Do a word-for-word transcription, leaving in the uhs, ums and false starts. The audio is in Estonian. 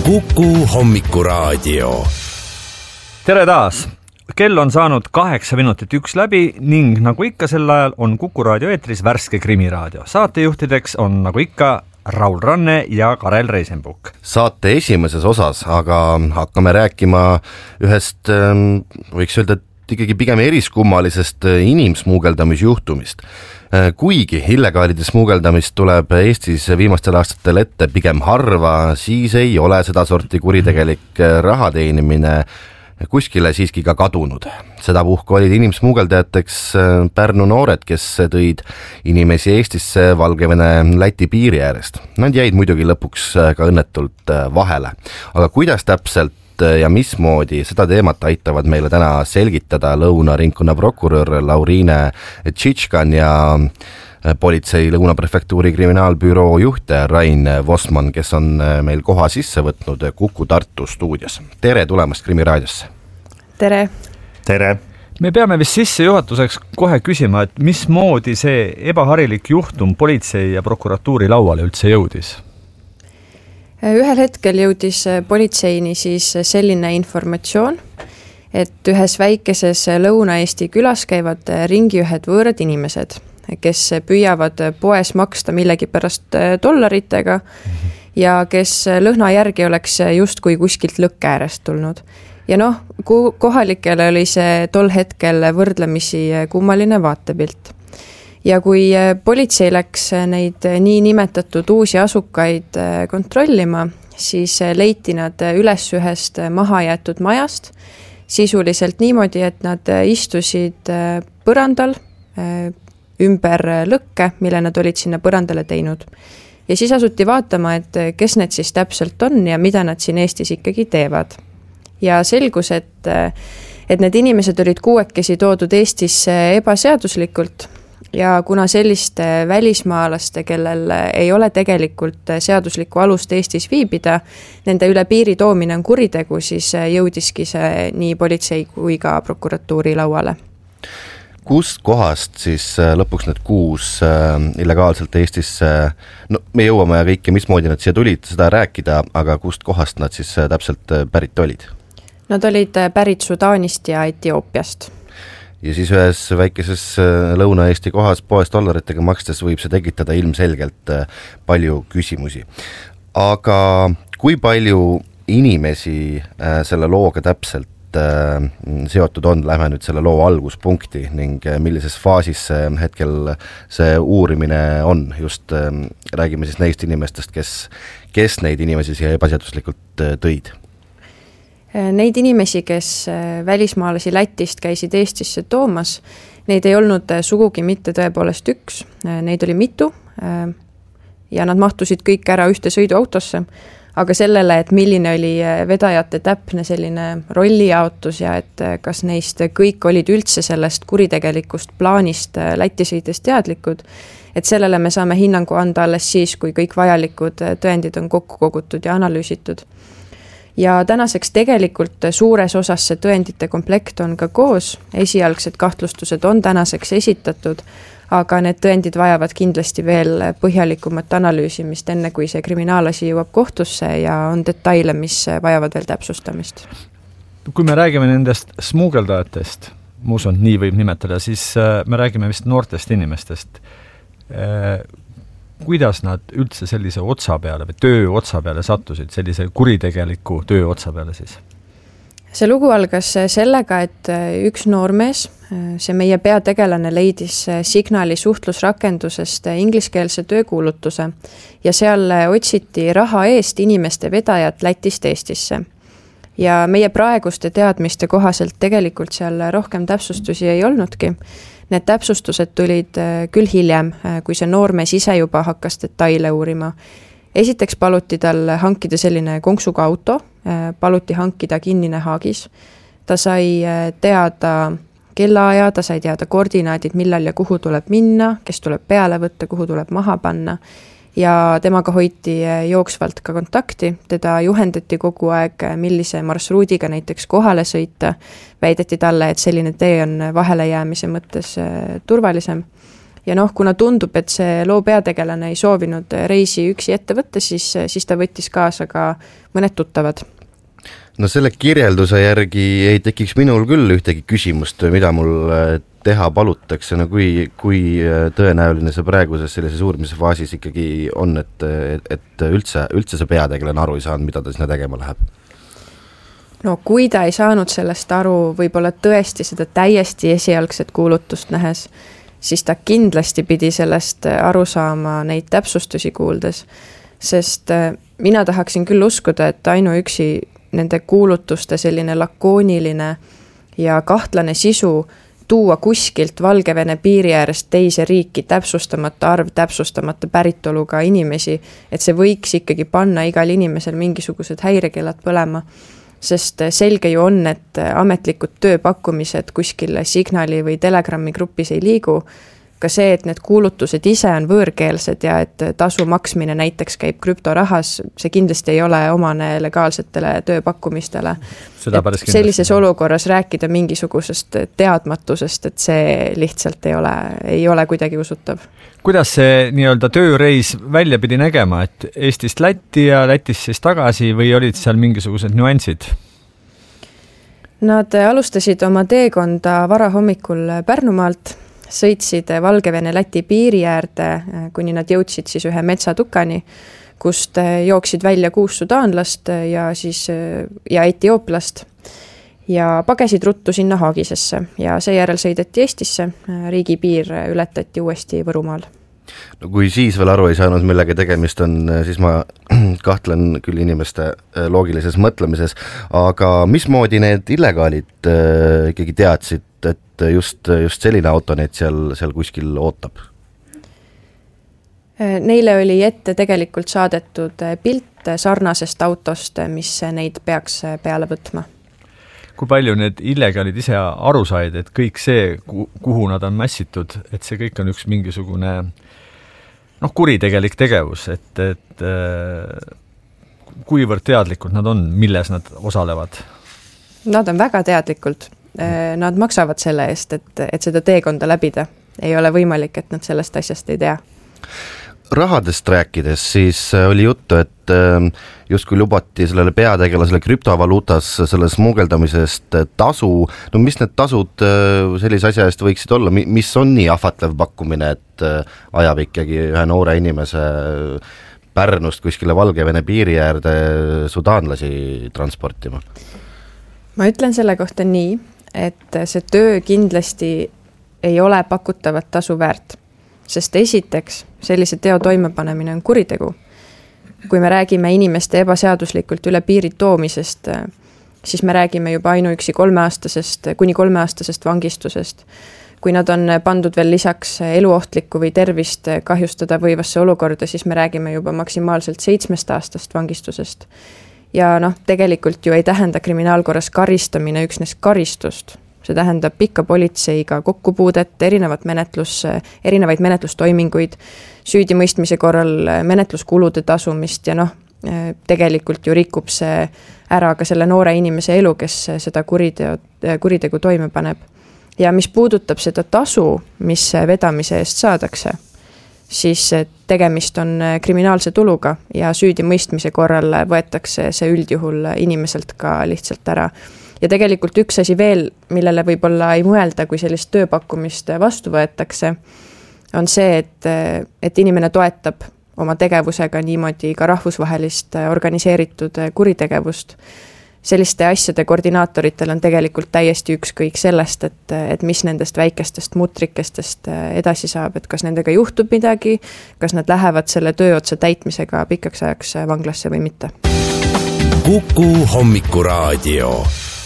Kuku hommikuraadio. Tere taas! Kell on saanud kaheksa minutit üks läbi ning nagu ikka sel ajal on Kuku raadio eetris värske krimiraadio. Saatejuhtideks on nagu ikka Raul Ranne ja Karel Reisenbuk. Saate esimeses osas, aga hakkame rääkima ühest, võiks öelda, ikkagi pigem eriskummalisest inimsmuugeldamisjuhtumist. Kuigi illegaalide smuugeldamist tuleb Eestis viimastel aastatel ette pigem harva, siis ei ole seda sorti kuritegelik raha teenimine kuskile siiski ka kadunud. Seda puhku olid inimsmuugeldajateks Pärnu noored, kes tõid inimesi Eestisse Valgevene-Läti piiri äärest. Nad jäid muidugi lõpuks ka õnnetult vahele. Aga kuidas täpselt ja mismoodi seda teemat aitavad meile täna selgitada Lõuna-ringkonna prokurör Lauriine Tšitškan ja politsei Lõuna-prefektuuri kriminaalbüroo juht Rain Vosman, kes on meil koha sisse võtnud Kuku Tartu stuudios. Tere tulemast Krimiraadiosse! Tere! Tere! Me peame vist sisse juhatuseks kohe küsima, et mismoodi see ebaharilik juhtum politsei ja prokuratuuri lauale üldse jõudis? Ühel hetkel jõudis politseini siis selline informatsioon, et ühes väikeses Lõuna-Eesti külas käivad ringi ühed võõrad inimesed, kes püüavad poes maksta millegi pärast dollaritega ja kes lõhna järgi oleks justkui kuskilt lõkke äärest tulnud. Ja noh, kohalikele oli see tol hetkel võrdlemisi kummaline vaatepilt. Ja kui politsei läks neid nii nimetatud uusi asukaid kontrollima, siis leiti nad üles ühest mahajäetud majast, sisuliselt niimoodi, et nad istusid põrandal ümber lõkke, mille nad olid sinna põrandale teinud. Ja siis asuti vaatama, et kes need siis täpselt on ja mida nad siin Eestis ikkagi teevad. Ja selgus, et, et need inimesed olid kuuekesi toodud Eestisse ebaseaduslikult ja kuna selliste välismaalaste, kellel ei ole tegelikult seaduslikku alust Eestis viibida, nende üle piiri toomine on kuritegu, siis jõudiski see nii politsei kui ka prokuratuuri lauale. Kust kohast siis lõpuks need kuus illegaalselt Eestisse, no me jõuame kõike, mismoodi nad siia tulid seda rääkida, aga kust kohast nad siis täpselt pärit olid? Nad olid pärit Sudaanist ja Etioopiast. Ja siis ühes väikeses Lõuna-Eesti kohas poes dollaritega makstes võib see tekitada ilmselgelt palju küsimusi. Aga kui palju inimesi selle looga täpselt seotud on, lähme nüüd selle loo alguspunkti ning millises faasis hetkel see uurimine on, just räägime siis neist inimestest, kes, kes neid inimesi siia ebaseaduslikult tõid? Neid inimesi, kes välismaalasi Lätist käisid Eestisse toomas, neid ei olnud sugugi mitte tõepoolest üks, neid oli mitu ja nad mahtusid kõik ära ühte sõiduautosse, aga sellele, et milline oli vedajate täpne selline rollijaotus ja et kas neist kõik olid üldse sellest kuritegelikust plaanist Läti sõides teadlikud, et sellele me saame hinnangu anda alles siis, kui kõik vajalikud tõendid on kokku kogutud ja analüüsitud. Ja tänaseks tegelikult suures osas see tõendite komplekt on ka koos, esialgsed kahtlustused on tänaseks esitatud, aga need tõendid vajavad kindlasti veel põhjalikumat analüüsimist, enne kui see kriminaalasi jõuab kohtusse ja on detaile, mis vajavad veel täpsustamist. Kui me räägime nendest smuugeldajatest, ma usun, nii võib nimetada, siis me räägime vist noortest inimestest. Kuidas nad üldse sellise otsa peale või töö otsa peale sattusid, sellise kuritegeliku töö otsa peale siis? See lugu algas sellega, et üks noormees, see meie peategelane leidis Signali suhtlusrakendusest ingliskeelse töökuulutuse ja seal otsiti raha eest inimeste vedajat Lätist Eestisse. Ja meie praeguste teadmiste kohaselt tegelikult seal rohkem täpsustusi ei olnudki. Need täpsustused tulid küll hiljem, kui see noormees ise juba hakkas detaile uurima. Esiteks paluti tal hankida selline konksuga auto, paluti hankida kinnine haagis. Ta sai teada kellaaja, ta sai teada koordinaadid, millal ja kuhu tuleb minna, kes tuleb peale võtta, kuhu tuleb maha panna. Ja temaga hoiti jooksvalt ka kontakti, teda juhendati kogu aeg, millise marsruudiga näiteks kohale sõita, väideti talle, et selline tee on vahele jäämise mõttes turvalisem. ja noh, kuna tundub, et see loo peategelane ei soovinud reisi üksi ette võtta, siis, siis ta võttis kaasa ka mõned tuttavad. No selle kirjelduse järgi ei tekiks minul küll ühtegi küsimust, mida mul teha palutakse, no kui, kui tõenäoline see praeguses sellises uurimise faasis ikkagi on, et, et üldse, üldse see peategelane aru ei saanud, mida ta sinna tegema läheb? No kui ta ei saanud sellest aru, võib-olla tõesti seda täiesti esialgset kuulutust nähes, siis ta kindlasti pidi sellest aru saama neid täpsustusi kuuldes, sest mina tahaksin küll uskuda, et ainuüksi nende kuulutuste selline lakooniline ja kahtlane sisu tuua kuskilt Valgevene piiri äärest teise riiki täpsustamata arv, täpsustamata päritoluga inimesi, et see võiks ikkagi panna igal inimesel mingisugused häirekellad põlema, sest selge ju on, et ametlikud tööpakkumised kuskil Signali või Telegrami grupis ei liigu, ka see, et need kuulutused ise on võõrkeelsed ja et tasu maksmine näiteks käib krüptorahas, see kindlasti ei ole omane legaalsetele tööpakkumistele. Sellises olukorras rääkida mingisugusest teadmatusest, et see lihtsalt ei ole, ei ole kuidagi usutav. Kuidas see nii-öelda tööreis välja pidi nägema, et Eestist Lätti ja Lätist siis tagasi või olid seal mingisugused nüansid? Nad alustasid oma teekonda varahommikul Pärnumaalt, sõitsid Valgevene Läti piiri äärde, kuni nad jõudsid siis ühe metsatukani, kust jooksid välja kuus sudaanlast ja, siis, ja etiooplast ja pagesid ruttu sinna Haagisesse ja seejärel sõideti Eestisse, riigipiir ületati uuesti Võrumaal. No kui siis veel aru ei saanud, millega tegemist on, siis ma kahtlen küll inimeste loogilises mõtlemises, aga mismoodi need illegaalid ikkagi teadsid, et just, just selline auto neid seal, seal kuskil ootab? Neile oli ette tegelikult saadetud pilt sarnasest autost, mis neid peaks peale võtma. Kui palju need illegaalid ise aru said, et kõik see, kuhu nad on mässitud, et see kõik on üks mingisugune noh, kuritegelik tegevus, et, et kuivõrd teadlikud nad on, milles nad osalevad? Nad on väga teadlikult. Nad maksavad selle eest, et, et seda teekonda läbida. Ei ole võimalik, et nad sellest asjast ei tea. Rahadest rääkides, siis oli juttu, et justkui lubati sellele peategelasele krüptovaluutas selle smugeldamisest tasu. No mis need tasud sellise asja eest võiksid olla? Mis on nii ahvatlev pakkumine, et ajab ikkagi ühe noore inimese Pärnust kuskile Valgevene piiri äärde sudaanlasi transportima? Ma ütlen selle kohta nii, et see töö kindlasti ei ole pakutavat tasu väärt, sest esiteks sellise teo toimepanemine on kuritegu. Kui me räägime inimeste ebaseaduslikult üle piiri toomisest, siis me räägime juba ainuüksi kolmeaastasest, kuni kolmeaastasest vangistusest. Kui nad on pandud veel lisaks eluohtlikku või tervist kahjustada võivasse olukorda, siis me räägime juba maksimaalselt seitsmest aastast vangistusest. Ja noh, tegelikult ju ei tähenda kriminaalkorras karistamine üksnes karistust. See tähendab pikka politseiga kokkupuudet, erinevat menetlus, erinevaid menetlustoiminguid, süüdimõistmise korral menetluskulude tasumist ja noh, tegelikult ju rikub see ära ka selle noore inimese elu, kes seda kuriteo, kuritegu toime paneb. Ja mis puudutab seda tasu, mis vedamise eest saadakse, siis tegemist on kriminaalse tuluga ja süüdimõistmise korral võetakse see üldjuhul inimeselt ka lihtsalt ära. Ja tegelikult üks asi veel, millele võib-olla ei mõelda, kui sellist tööpakkumist vastu võetakse, on see, et, et inimene toetab oma tegevusega niimoodi ka rahvusvahelist organiseeritud kuritegevust. Selliste asjade koordinaatoritel on tegelikult täiesti ükskõik sellest, et, et mis nendest väikestest mutrikestest edasi saab, et kas nendega juhtub midagi, kas nad lähevad selle tööotsa täitmisega pikaks ajaks vanglasse või mitte. Kuku hommikuraadio.